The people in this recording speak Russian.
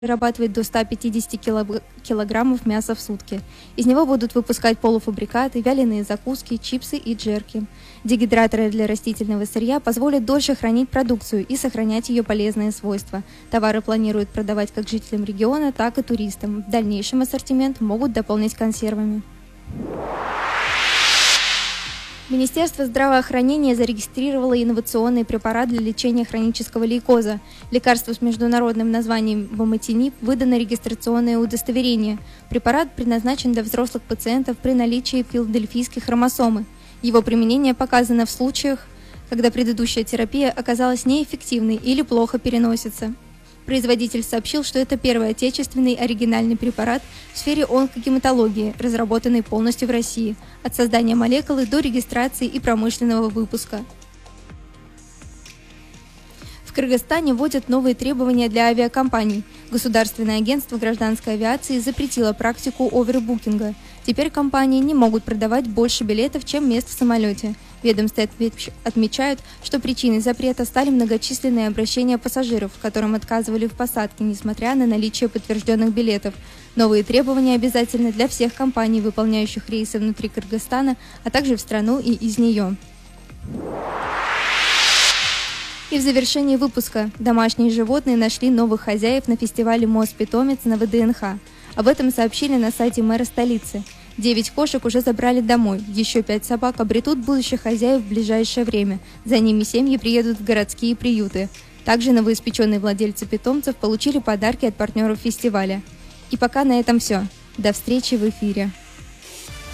перерабатывать до 150 килограммов мяса в сутки. Из него будут выпускать полуфабрикаты, вяленые закуски, чипсы и джерки. Дегидраторы для растительного сырья позволят дольше хранить продукцию и сохранять ее полезные свойства. Товары планируют продавать как жителям региона, так и туристам. В дальнейшем ассортимент могут дополнить консервами. Министерство здравоохранения зарегистрировало инновационный препарат для лечения хронического лейкоза. Лекарству с международным названием воматинип выдано регистрационное удостоверение. Препарат предназначен для взрослых пациентов при наличии филадельфийской хромосомы. Его применение показано в случаях, когда предыдущая терапия оказалась неэффективной или плохо переносится. Производитель сообщил, что это первый отечественный оригинальный препарат в сфере онкогематологии, разработанный полностью в России, от создания молекулы до регистрации и промышленного выпуска. В Кыргызстане вводят новые требования для авиакомпаний. Государственное агентство гражданской авиации запретило практику овербукинга. Теперь компании не могут продавать больше билетов, чем мест в самолете. Ведомства отмечают, что причиной запрета стали многочисленные обращения пассажиров, которым отказывали в посадке, несмотря на наличие подтвержденных билетов. Новые требования обязательны для всех компаний, выполняющих рейсы внутри Кыргызстана, а также в страну и из нее. И в завершении выпуска домашние животные нашли новых хозяев на фестивале «Мост-питомец» на ВДНХ. Об этом сообщили на сайте мэра столицы. 9 кошек уже забрали домой, еще 5 собак обретут будущих хозяев в ближайшее время. За ними семьи приедут в городские приюты. Также новоиспеченные владельцы питомцев получили подарки от партнеров фестиваля. И пока на этом все. До встречи в эфире.